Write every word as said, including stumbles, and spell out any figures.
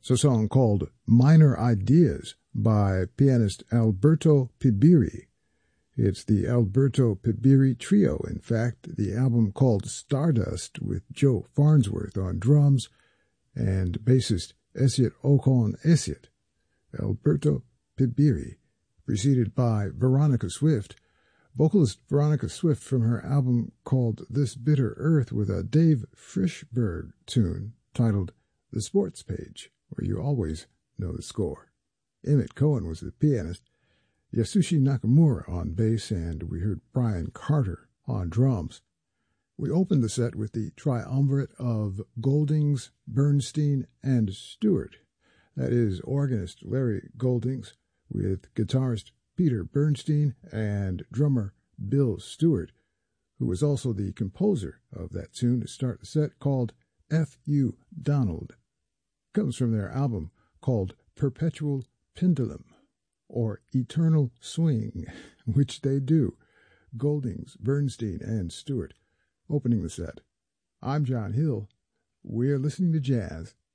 It's a song called Minor Ideas by pianist Alberto Pibiri. It's the Alberto Pibiri Trio, in fact, the album called Stardust with Joe Farnsworth on drums and bassist Esiet Okon Esiet. Alberto Pibiri, preceded by Veronica Swift, vocalist Veronica Swift from her album called This Bitter Earth with a Dave Frischberg tune titled The Sports Page, where you always know the score. Emmett Cohen was the pianist, Yasushi Nakamura on bass, and we heard Brian Carter on drums. We opened the set with the triumvirate of Goldings, Bernstein, and Stewart. That is, organist Larry Goldings with guitarist Peter Bernstein and drummer Bill Stewart, who was also the composer of that tune to start the set called F U Donald. It comes from their album called Perpetual Pendulum, or Eternal Swing, which they do. Goldings, Bernstein, and Stewart opening the set. I'm John Hill. We're listening to jazz